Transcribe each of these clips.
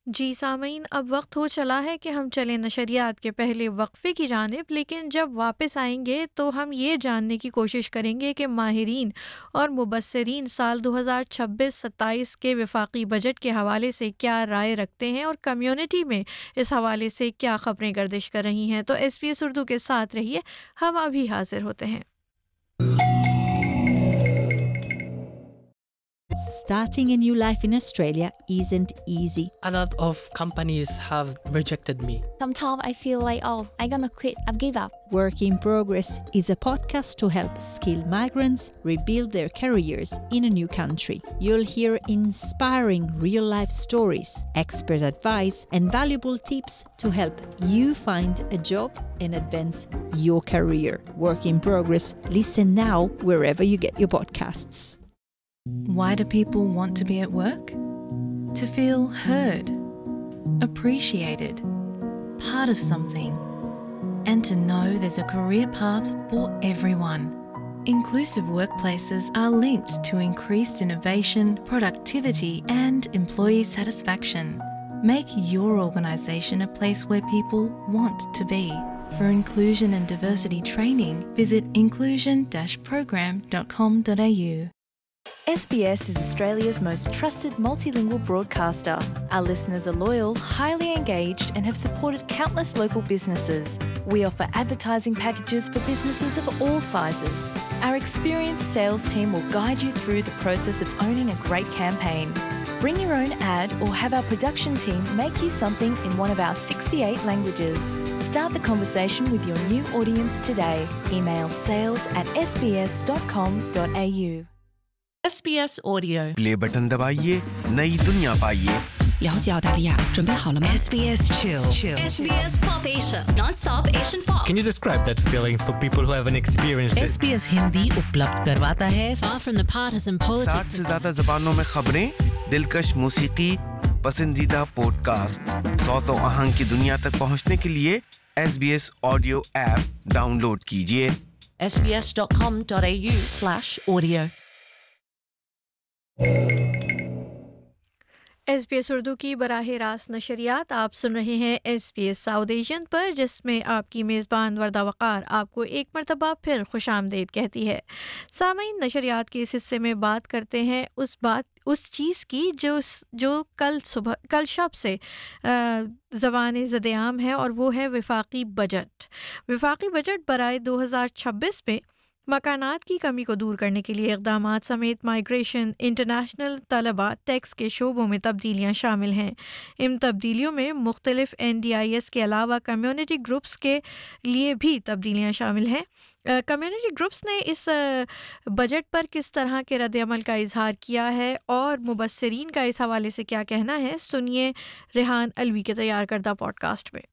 जी सामीन, अब वक्त हो चला है कि हम चलें नशरियात के पहले वक्फे की जानिब। लेकिन जब वापस आएंगे तो हम ये जानने की कोशिश करेंगे कि माहिरीन और मुबस्सिरीन साल 2026-27 के वफाकी बजट के हवाले से क्या राय रखते हैं और कम्युनिटी में इस हवाले से क्या खबरें गर्दिश कर रही हैं। तो SBS उर्दू के साथ रहिए, हम अभी हाजिर होते हैं। Starting a new life in Australia isn't easy. A lot of companies have rejected me. Sometimes I feel like, oh, I'm gonna quit, I've give up. Work in Progress is a podcast to help skilled migrants rebuild their careers in a new country. You'll hear inspiring real life stories, expert advice, and valuable tips to help you find a job and advance your career. Work in Progress. Listen now wherever you get your podcasts. Why do people want to be at work? To feel heard, appreciated, part of something, and to know there's a career path for everyone. Inclusive workplaces are linked to increased innovation, productivity, and employee satisfaction. Make your organisation a place where people want to be. For inclusion and diversity training, visit inclusion-program.com.au. SBS is Australia's most trusted multilingual broadcaster. Our listeners are loyal, highly engaged, and have supported countless local businesses. We offer advertising packages for businesses of all sizes. Our experienced sales team will guide you through the process of owning a great campaign. Bring your own ad or have our production team make you something in one of our 68 languages. Start the conversation with your new audience today. Email sales@sbs.com.au. SBS Audio play button दबाइए, नई दुनिया पाइए। 了解澳大利亚，准备好了吗 SBS Chill. SBS Pop Asia, non-stop Asian pop. Can you describe that feeling for people who haven't experienced it? SBS Hindi उपलब्ध करवाता है Far from the partisan 60 politics. से ज्यादा ज़बानों में खबरें, दिलकश मौसीकी, पसंदीदा पॉडकास्ट, सौतों आहंग की दुनिया तक पहुंचने के लिए SBS ऑडियो ऐप डाउनलोड कीजिए। sbs.com.au/audio SBS उर्दू की बराह रास्त नशरियात आप सुन रहे हैं SBS साउथ एशियन पर, जिसमें आपकी मेज़बान वरदा वक़ार आपको एक मरतबा फिर खुशामदीद कहती है। सामीन, नशरियात के इस हिस्से में बात करते हैं उस चीज़ की जो कल शब से ज़बान ज़द-ए-आम है, और वो है वफाकी बजट। वफाकी बजट बराए 2026 में मकानात की कमी को दूर करने के लिए इक़दामात समेत माइग्रेशन, इंटरनेशनल तलबा, टैक्स के शोबों में तब्दीलियाँ शामिल हैं। इन तब्दीलियों में मुख्तलिफ NDIS के अलावा कम्युनिटी ग्रुप्स के लिए भी तब्दीलियाँ शामिल हैं। कम्युनिटी ग्रुप्स ने इस बजट पर किस तरह के रद्द-ए-अमल का इजहार किया है और मुबस्सिरीन का इस हवाले से क्या कहना है, सुनिए रेहान अलवी के तैयार करदा पॉडकास्ट में।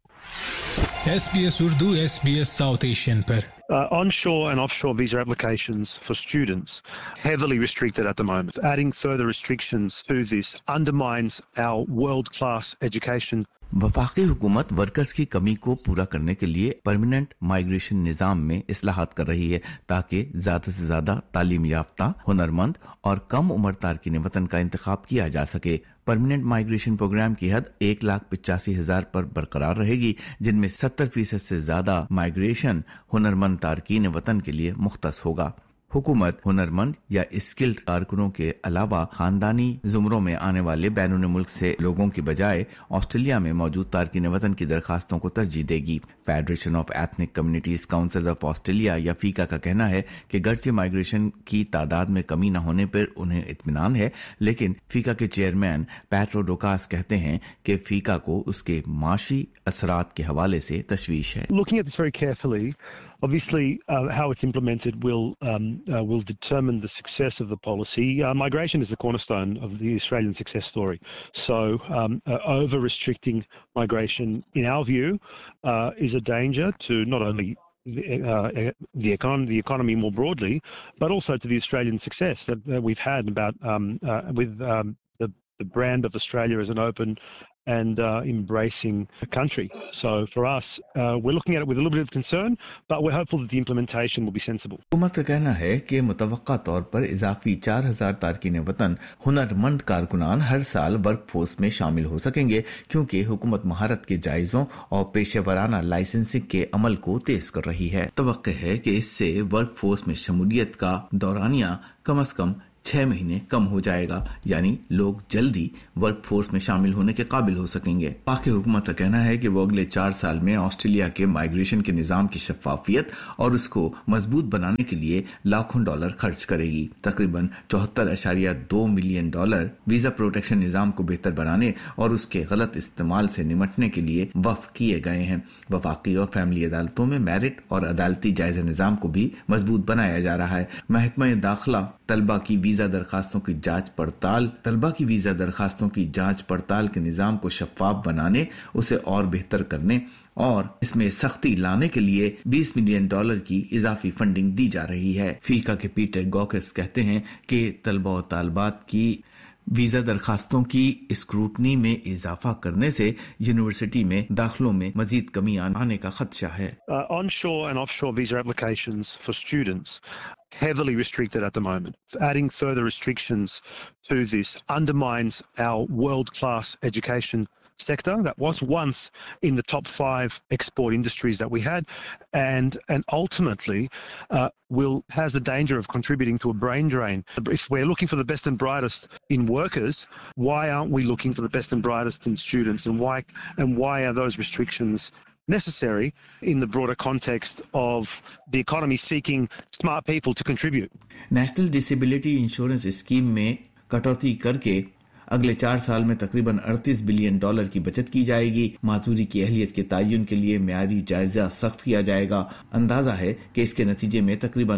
SBS Urdu, SBS South Asian पर Onshore and offshore visa applications for students heavily restricted at the moment. Adding further restrictions to this undermines our world-class education. वफाकी हुकूमत वर्कर्स की कमी को पूरा करने के लिए परमानेंट माइग्रेशन निज़ाम में इस्लाहात कर रही है, ताकि ज़्यादा से ज़्यादा तालीम याफ्ता, हुनरमंद और कम उम्र तारकीन वतन का इंतखाब किया जा सके। परमानेंट माइग्रेशन प्रोग्राम की हद 1,85,000 पर बरकरार रहेगी, जिनमें 70% से ज्यादा माइग्रेशन हुनरमंद तारकीन वतन के लिए मुख्तस होगा। हुकूमत हुनरमंद या स्किल्ड कारकुनों के अलावा खानदानी जुमरों में आने वाले बैरून मुल्क से लोगों की बजाय ऑस्ट्रेलिया में मौजूद तारकीन वतन की दरखास्तों को तरजीह देगी। Federation of ethnic communities council of Australia या फीका का कहना है कि गर्चे माइग्रेशन की तादाद में कमी न होने पर उन्हें इत्मीनान है, लेकिन फीका के चेयरमैन पैट्रो डोकास कहते हैं कि फीका को उसके माशी असरात के हवाले से तशवीश है। Looking at this very carefully, obviously how it's implemented will determine the success of the policy. Migration is the cornerstone of the Australian success story. So over-restricting migration, in our view, is a danger to not only the economy more broadly, but also to the Australian success that we've had about with the brand of Australia as an open and embracing a country. So for us, we're looking at it with a little bit of concern, but we're hopeful that the implementation will be sensible. हुकूमत का कहना है कि मुतवक्का तौर पर इजाफी 4000 तारकीन वतन हुनरमंद कारकुनान हर साल वर्कफोर्स में शामिल हो सकेंगे, क्योंकि हुकूमत महारत के जायजों और पेशेवराना लाइसेंसिंग के अमल को तेज कर रही है। तवक्को है कि इससे वर्कफोर्स में शमूलियत का दौरानिया कम से कम 6 महीने कम हो जाएगा, यानी लोग जल्दी वर्कफोर्स में शामिल होने के काबिल हो सकेंगे। पाक हुकूमत का कहना है कि वो अगले 4 साल में ऑस्ट्रेलिया के माइग्रेशन के निजाम की शफाफियत और उसको मजबूत बनाने के लिए लाखों डॉलर खर्च करेगी। तकरीबन 74.2 मिलियन डॉलर वीजा प्रोटेक्शन निजाम को बेहतर बनाने और उसके गलत इस्तेमाल से निमटने के लिए वक्फ किए गए हैं। वफाकी और फैमिली अदालतों में मेरिट और अदालती जायजा निजाम को भी मजबूत बनाया जा रहा है। महकमा दाखिला तलबा की वीजा दरखास्तों की जांच पड़ताल के निजाम को शफाफ बनाने, उसे और बेहतर करने और इसमें सख्ती लाने के लिए $20 मिलियन की इजाफी फंडिंग दी जा रही है। फीका के पीटर गॉकस कहते हैं कि तलबा और तालबात की वीजा दरखास्तों की स्क्रूटनी में इजाफा करने से यूनिवर्सिटी में दाखिलों में मजीद कमी आने का खदशा है। Onshore and offshore visa applications for students heavily restricted at the moment. Adding further restrictions to this undermines our world-class education sector that was once in the top 5 export industries that we had, and ultimately has the danger of contributing to a brain drain. If we're looking for the best and brightest in workers, why aren't we looking for the best and brightest in students, and why are those restrictions necessary in the broader context of the economy seeking smart people to contribute? National disability insurance scheme में कटौती करके अगले 4 साल में तकरीबन $38 billion की बचत की जाएगी। माजूरी की अहलियत के तयन के लिए म्यारी जायजा सख्त किया जाएगा। अंदाजा है कि इसके नतीजे में तकरीबन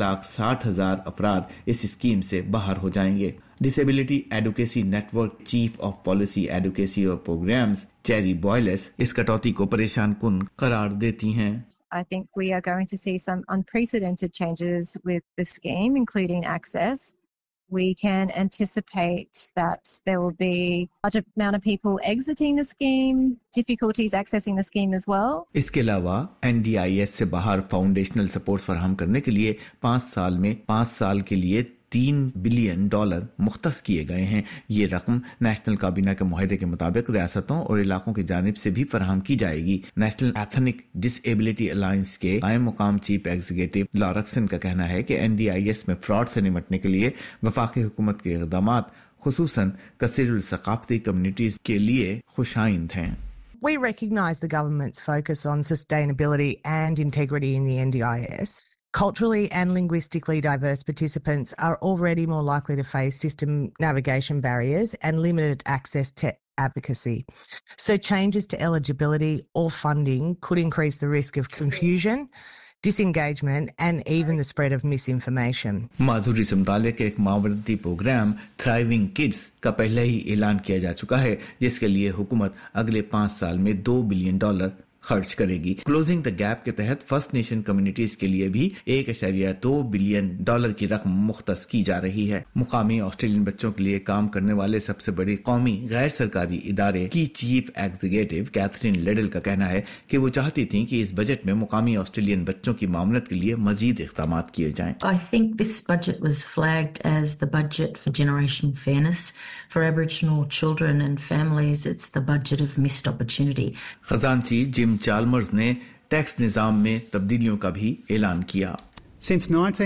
1,60,000 अफराद इस स्कीम से बाहर हो जाएंगे। Disability advocacy network chief of policy advocacy और प्रोग्राम्स चेरी बॉयलेस इस कटौती को परेशान कुन करार देती हैं। I think we are going to see some unprecedented changes with the scheme, including access. We can anticipate that there will be a large amount of people exiting the scheme, difficulties accessing the scheme as well. इसके अलावा NDIS से बाहर foundational support फराहम करने के लिए 5 साल में 5 साल के लिए $3 बिलियन मुख्तस किए गए हैं। ये रकम नेशनल काबीना के मुआहदे के मुताबिक रियासतों और इलाकों की जानिब से भी फराहम की जाएगी। नेशनल एथनिक डिसेबिलिटी अलायंस के कायम मुकाम चीफ एग्जीक्यूटिव लॉरक्सन का कहना है कि NDIS में फ्रॉड से निमटने के लिए वफाकी हुकूमत के इक़दामात खुसूसन कसीरुल सकाफती कम्युनिटीज के लिए खुशाइंद हैं। We recognise the government's focus on sustainability and integrity in the NDIS. Culturally and linguistically diverse participants are already more likely to face system navigation barriers and limited access to advocacy. So changes to eligibility or funding could increase the risk of confusion, disengagement and even the spread of misinformation. माजूरी से मुताल्लिक़ एक मावरती programme thriving kids का पहले ही ऐलान किया जा चुका है, जिसके लिए हुकूमत अगले 5 साल में $2 बिलियन खर्च करेगी। क्लोजिंग द गैप के तहत फर्स्ट नेशन कम्युनिटीज के लिए भी $1.2 बिलियन की रकम मुख्तस की जा रही है। मुकामी ऑस्ट्रेलियन बच्चों के लिए काम करने वाले सबसे बड़े कौमी गैर सरकारी इदारे की चीफ एग्जीक्यूटिव कैथरीन लिडल का कहना है कि वो चाहती थी कि इस बजट में मुकामी ऑस्ट्रेलियन बच्चों की मामलत के लिए मजीद इक़दाम किए जाएं। I think this budget was flagged as the budget for generation fairness. For Aboriginal children and families, it's the budget of missed opportunity. Khazanchi gym Charles ने टैक्स निजाम में तब्दीलियों का भी ऐलान किया। Since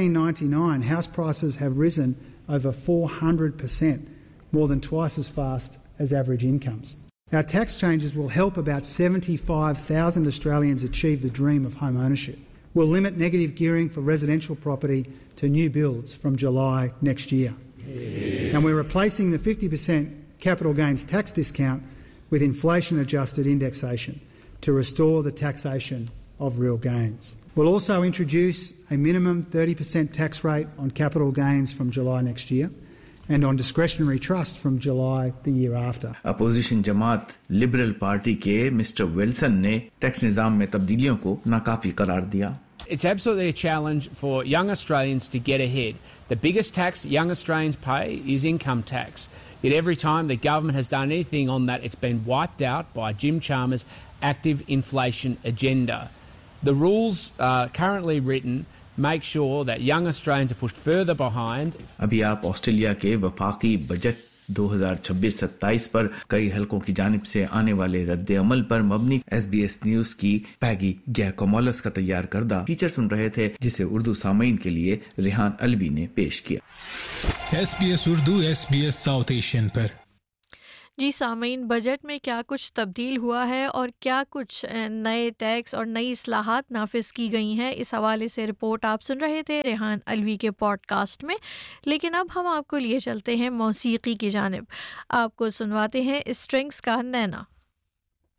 1999, house prices have risen over 400%, more than twice as fast as average incomes. Our tax changes will help about 75,000 Australians achieve the dream of home ownership. We'll limit negative gearing for residential property to new builds from July next year. And we're replacing the 50% capital gains tax discount with inflation-adjusted indexation to restore the taxation of real gains. We'll also introduce a minimum 30% tax rate on capital gains from July next year and on discretionary trust from July the year after. Opposition Jamaat liberal party के mister Wilson ने tax निजाम में तब्दीलियों को नाकाफी करार दिया। It's absolutely a challenge for young Australians to get ahead. The biggest tax young Australians pay is income tax. Yet every time the government has done anything on that, it's been wiped out by Jim Chalmers' active inflation agenda. The rules currently written make sure that young Australians are pushed further behind. अभी आप Australia के वफाकी budget 2026-27 पर कई हलकों की जानिब से आने वाले रद्द अमल पर मबनी SBS न्यूज की पैगी गैकोमोलस का तैयार करदा फीचर सुन रहे थे, जिसे उर्दू सामीन के लिए रेहान अलवी ने पेश किया। SBS Urdu SBS south Asian पर। जी सामीन, बजट में क्या कुछ तब्दील हुआ है और क्या कुछ नए टैक्स और नई इस्लाहात नाफिज की गई हैं, इस हवाले से रिपोर्ट आप सुन रहे थे रेहान अलवी के पॉडकास्ट में। लेकिन अब हम आपको लिए चलते हैं मौसीकी की जानिब। आपको सुनवाते हैं स्ट्रिंग्स का नैना।